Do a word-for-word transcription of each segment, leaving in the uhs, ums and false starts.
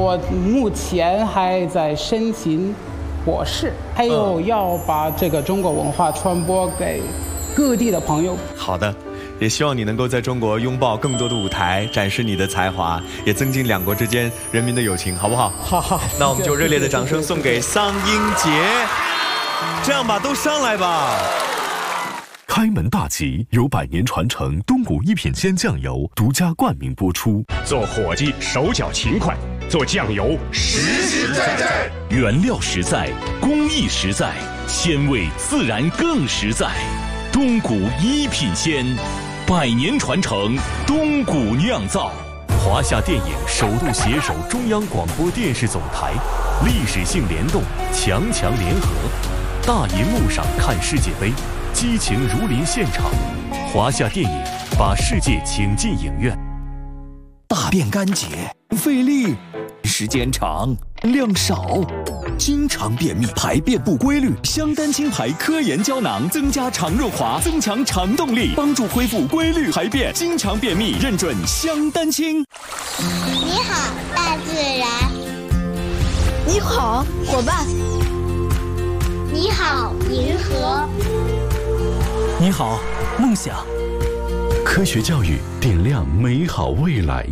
我目前还在申请博士，还有要把这个中国文化传播给各地的朋友。 好的，也希望你能够在中国拥抱更多的舞台，展示你的才华，也增进两国之间人民的友情，好不好？ 好好， 那我们就热烈的掌声送给桑英杰。这样吧，都上来吧。 开门大吉由百年传承东谷一品鲜酱油独家冠名播出。 做伙计手脚勤快，做酱油实实在在， 原料实在，工艺实在，鲜味自然更实在。东谷一品鲜，百年传承，东谷酿造。华夏电影首度携手中央广播电视总台，历史性联动，强强联合，大银幕上看世界杯，激情如临现场。华夏电影把世界请进影院。 大便干结，费力，时间长，量少，经常便秘，排便不规律。香丹清牌科研胶囊增加肠润滑，增强肠动力，帮助恢复规律排便。经常便秘，认准香丹清。 你好，大自然。 你好，伙伴。 你好，银河。 你好，梦想。 科学教育点亮美好未来。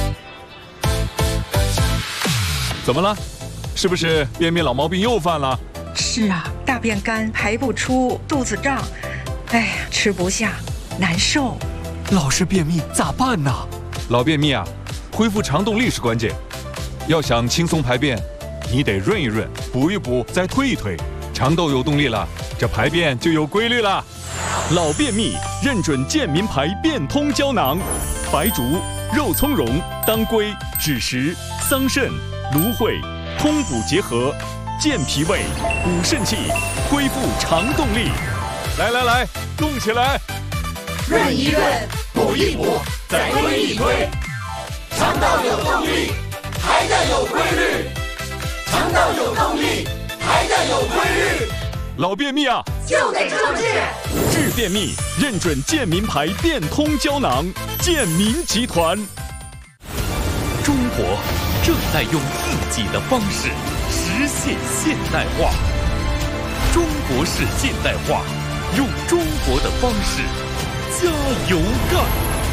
怎么了？是不是便秘老毛病又犯了？ 是啊，大便干，排不出，肚子胀，哎呀，吃不下，难受。 老是便秘咋办呢？ 老便秘啊，恢复肠动力是关键。要想轻松排便，你得润一润，补一补，再推一推，肠道有动力了，这排便就有规律了。 老便秘认准健民牌变通胶囊，白术、肉苁蓉、当归、枳实、桑葚、芦荟，通补结合，健脾胃，补肾气，恢复肠动力。 来来来，动起来！ 润一润，补一补，再推一推，肠道有动力，排便有规律，肠道有动力，排便有规律。 老便秘啊， 就得这么治。 治便秘认准健民牌变通胶囊，健民集团。中国正在用自己的方式实现现代化，中国式现代化，用中国的方式加油干。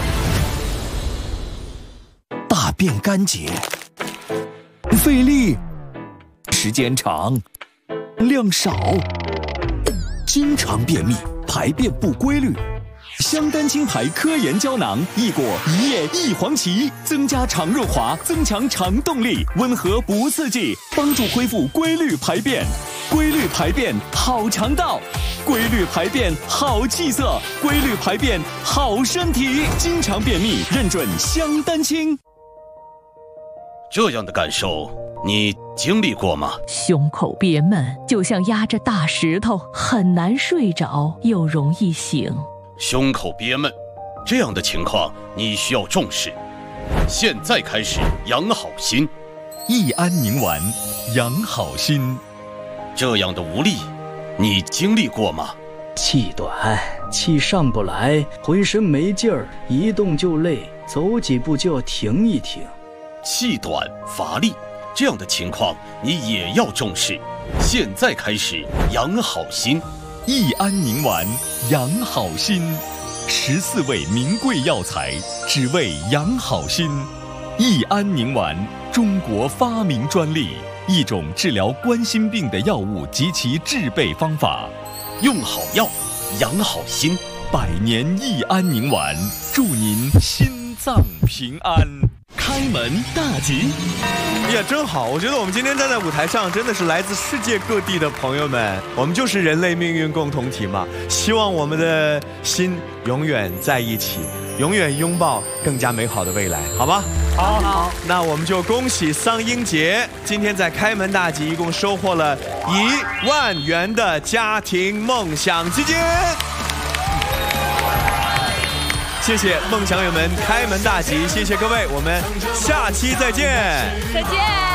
大便干结，费力，时间长，量少，经常便秘，排便不规律。香丹清牌科研胶囊益果一叶一黄芪，增加肠润滑，增强肠动力，温和不刺激，帮助恢复规律排便。规律排便好肠道，规律排便好气色，规律排便好身体。经常便秘认准香丹清。 这样的感受你经历过吗？ 胸口憋闷，就像压着大石头，很难睡着，又容易醒。 胸口憋闷，这样的情况你需要重视。现在开始养好心， 益安宁丸，养好心。 这样的无力，你经历过吗？ 气短，气上不来，浑身没劲儿，一动就累，走几步就要停一停。 气短乏力，这样的情况你也要重视。现在开始养好心， 益安宁丸，养好心。十四味名贵药材，只为养好心。益安宁丸，中国发明专利，一种治疗冠心病的药物及其制备方法。 用好药，养好心。 百年益安宁丸，祝您心脏平安。开门大吉！ 哎呀，真好！我觉得我们今天站在舞台上，真的是来自世界各地的朋友们，我们就是人类命运共同体嘛。希望我们的心永远在一起，永远拥抱更加美好的未来，好吗？ 好，好。 那我们就恭喜桑英杰，今天在开门大吉一共收获了一万元的家庭梦想基金。谢谢梦想友们开门大吉，谢谢各位，我们下期再见， 再见。